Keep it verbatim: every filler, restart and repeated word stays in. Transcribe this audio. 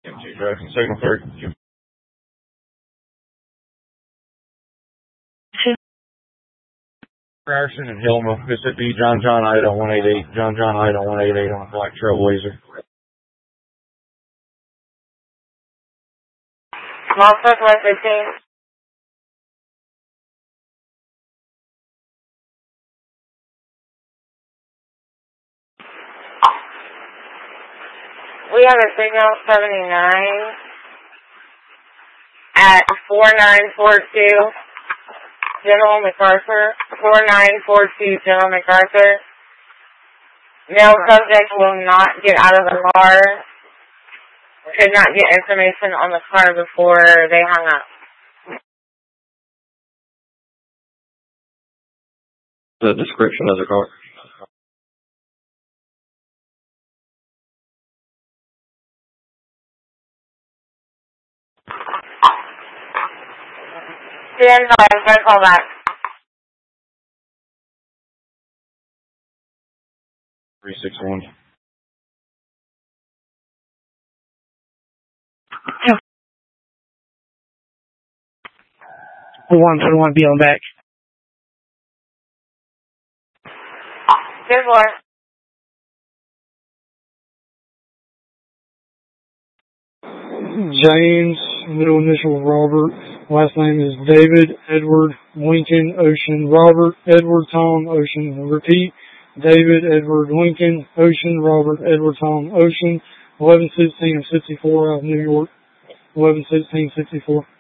M two tracking signal three. Ryerson and Hilma, Mississippi, John John Idaho one eight eight, John John Idaho one eight eight on a black Trailblazer. Small Southwest fifteen. We have a signal seventy-nine at four nine four two General MacArthur. four nine four two General MacArthur. Male subject will not get out of the car. Could not get information on the car before they hung up. The description of the car. Stand by, I'm going to call back. three six one. One for one, be on back. Good boy. James, middle initial Robert, last name is David Edward Lincoln Ocean Robert Edward Tom Ocean. Repeat, David Edward Lincoln Ocean Robert Edward Tom Ocean, eleven sixteen sixty-four out of New York, eleven sixteen sixty-four.